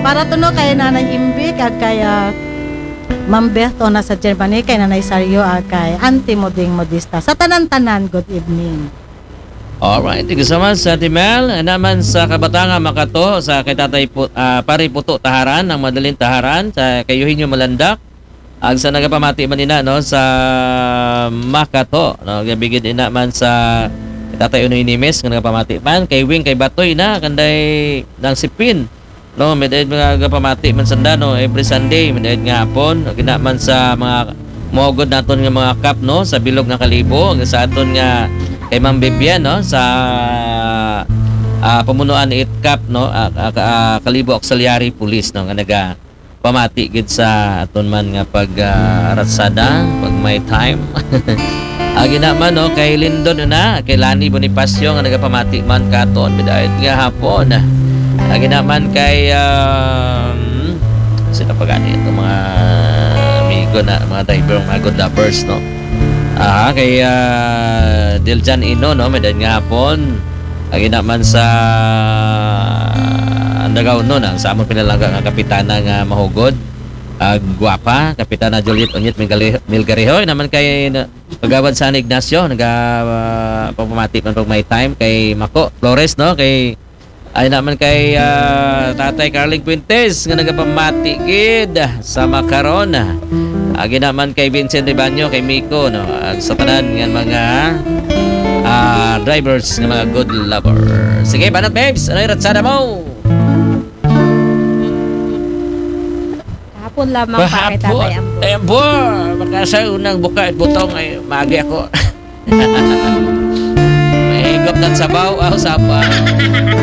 Para tuno kay Nanay Imbi kag kay Ma'am Beth o nasa Germany kay Nanay Sario kay Auntie Moding Modista. Sa tanan-tanan, good evening. Alright, thank you so much sa Timel. Naman sa Kabatangan Makato, sa kay Tatay Pari Puto Taharan, ang Madaling Taharan, sa kay Eugenio Malandak, ang sa nagapamati man ina no sa Makato, no gabigid ina man sa kay Tatay Unoy Nimes nga nagapamati man kay Wing kay Batoy na kanday nang sipin. No, medayad mga gapamati man sandano every Sunday, medayad nga hapon, gina man sa mga mogod naton nga mga cup no sa bilog nga Kalibo, sa aton nga kay Ma'am Bibian no sa pamunuan ni ITCAP no Kalibo Auxiliary Police no nga naga pamati gid sa aton man nga pag ratsada pag may time. Agi naman no kay Lindon na kay Lani Bonifacio nga nagapamati man katon bidayad nga hapon. Agi naman kay sino pa gani ito mga amigo na mga diver mga good lovers no. Kay Diljan Ino no medan nga hapon agi naman sa Andagaw no ang sa among pinalangga nga kapitana nga mahugod guwapa kapitana Juliet Onyet Milgarehoy naman kay pagawad sa Ignacio naga pamamati man pag may time kay Mako Flores no kay ay naman kay Tatay Carling Quintes nga nagapamati gid sa Macaron. Agi naman kay Vincent Ribaño, kay Miko no, sa tanan nga mga drivers nga mga good lover. Sige, banat babes, ano ratsada mo? Hapon lamang pa kay Tatay Ambo. Ambo, baka sa unang buka at butong ay magi ako. May higop ng sabaw, sabaw.